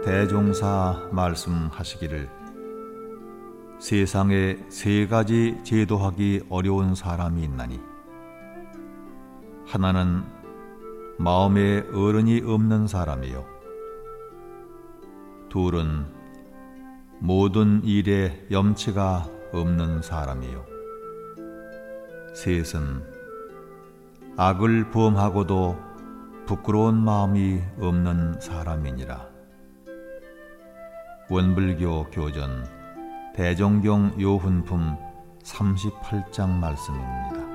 대종사 말씀하시기를 세상에 세 가지 제도하기 어려운 사람이 있나니 하나는 마음에 어른이 없는 사람이요 둘은 모든 일에 염치가 없는 사람이요 셋은 악을 범하고도 부끄러운 마음이 없는 사람이니라. 원불교 교전 대종경 요훈품 38장 말씀입니다.